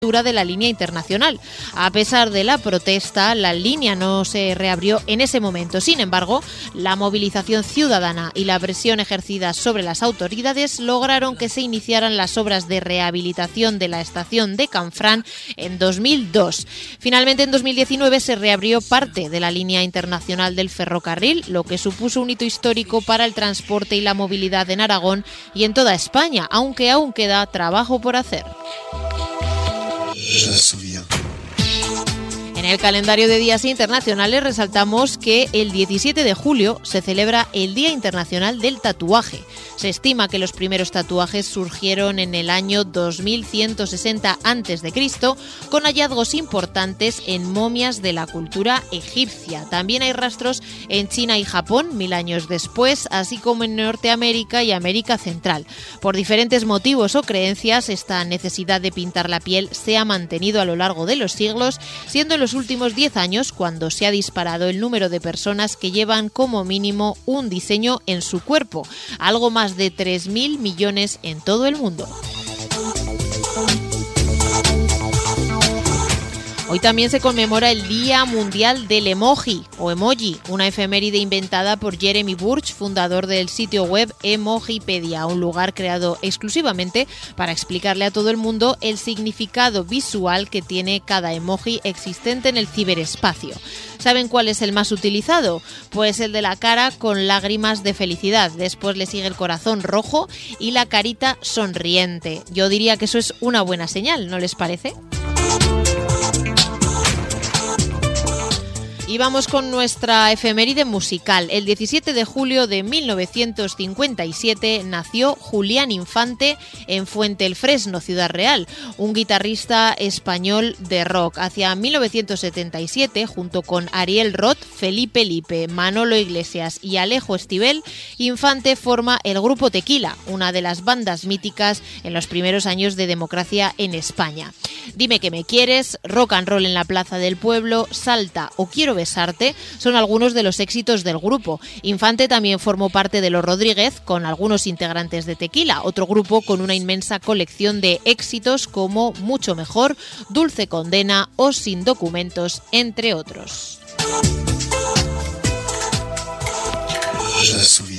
de la línea internacional. A pesar de la protesta, la línea no se reabrió en ese momento. Sin embargo, la movilización ciudadana y la presión ejercida sobre las autoridades lograron que se iniciaran las obras de rehabilitación de la estación de Canfranc en 2002. Finalmente, en 2019 se reabrió parte de la línea internacional del ferrocarril, lo que supuso un hito histórico para el transporte y la movilidad en Aragón y en toda España, aunque aún queda trabajo por hacer. En el calendario de días internacionales resaltamos que el 17 de julio se celebra el Día Internacional del Tatuaje. Se estima que los primeros tatuajes surgieron en el año 2160 a.C., con hallazgos importantes en momias de la cultura egipcia. También hay rastros en China y Japón 1000 años después, así como en Norteamérica y América Central. Por diferentes motivos o creencias, esta necesidad de pintar la piel se ha mantenido a lo largo de los siglos, siendo en los últimos 10 años cuando se ha disparado el número de personas que llevan como mínimo un diseño en su cuerpo, algo más de 3.000 millones en todo el mundo. Hoy también se conmemora el Día Mundial del Emoji o Emoji, una efeméride inventada por Jeremy Burch, fundador del sitio web Emojipedia, un lugar creado exclusivamente para explicarle a todo el mundo el significado visual que tiene cada emoji existente en el ciberespacio. ¿Saben cuál es el más utilizado? Pues el de la cara con lágrimas de felicidad. Después le sigue el corazón rojo y la carita sonriente. Yo diría que eso es una buena señal, ¿no les parece? Y vamos con nuestra efeméride musical. El 17 de julio de 1957 nació Julián Infante en Fuente el Fresno, Ciudad Real, un guitarrista español de rock. Hacia 1977, junto con Ariel Roth, Felipe Lipe, Manolo Iglesias y Alejo Stivel, Infante forma el grupo Tequila, una de las bandas míticas en los primeros años de democracia en España. Dime que me quieres, Rock and Roll en la Plaza del Pueblo, Salta o Quiero besarte son algunos de los éxitos del grupo. Infante también formó parte de Los Rodríguez con algunos integrantes de Tequila, otro grupo con una inmensa colección de éxitos como Mucho Mejor, Dulce Condena o Sin Documentos, entre otros.